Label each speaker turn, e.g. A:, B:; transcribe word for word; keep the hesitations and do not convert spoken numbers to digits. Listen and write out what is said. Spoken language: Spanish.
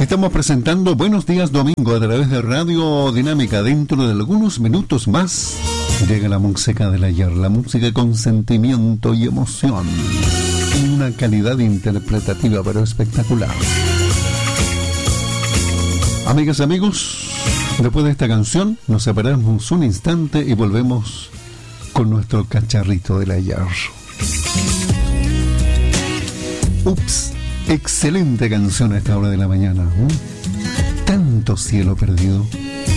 A: Estamos presentando Buenos Días Domingo a través de Radio Dinámica. Dentro de algunos minutos más llega la música del ayer, la música con sentimiento y emoción. Una calidad interpretativa pero espectacular. Amigas y amigos, después de esta canción nos separamos un instante y volvemos con nuestro cacharrito del ayer. Ups, excelente canción a esta hora de la mañana, ¿eh? Tanto cielo perdido,